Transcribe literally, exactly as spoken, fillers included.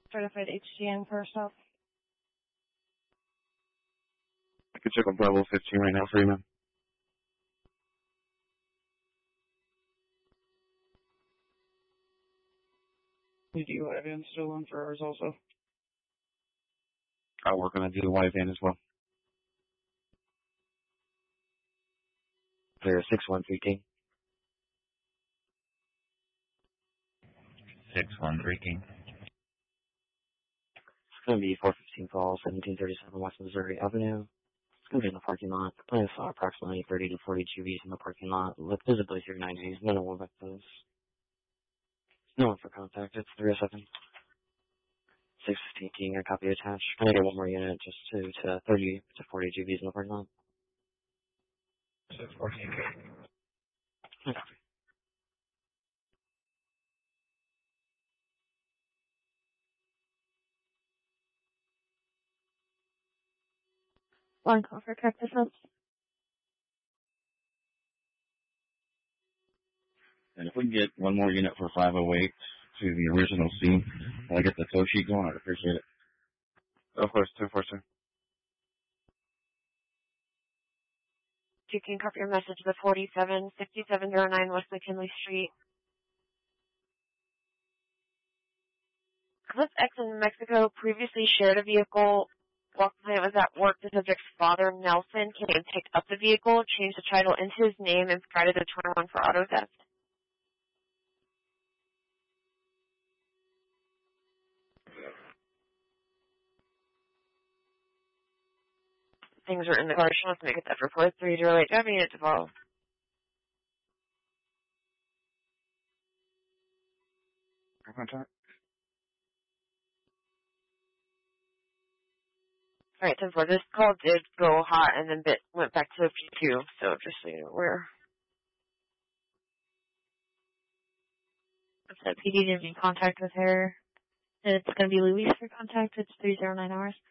certified H G N for herself. I can check on Bravo fifteen right now for you, ma'am. We do have him still on for ours also. I'll work on a D Y van as well. Clear six one three King. six one three King. It's going to be four fifteen Falls, seventeen thirty-seven West Missouri Avenue. It's going to be in the parking lot. The plan saw approximately thirty to forty G Vs in the parking lot with visibility through ninety. Minimal victims. No one for contact. It's three oh seven. six fifteen King, a copy attached. Can I get one more unit just to, to thirty to forty G Vs in the parking lot? six fourteen King. Okay. One call for correct defense. And if we can get one more unit for five oh eight to the original scene, and I get the tow sheet going, I'd appreciate it. Of course, two four two. You can copy your message to forty-seven sixty-seven oh nine West McKinley Street. Cliff X in Mexico previously shared a vehicle. While the client was at work, the subject's father, Nelson, came and picked up the vehicle, changed the title into his name, and provided a twenty-one for auto theft. Things were in the car. She wants to make a theft report. three oh eight. Do you have a unit to follow? Contact. All right, ten four. This call did go hot and then bit, went back to a P two, so just so you're aware. So P D didn't make contact with her. And it's going to be Louise for contact. It's three oh nine hours.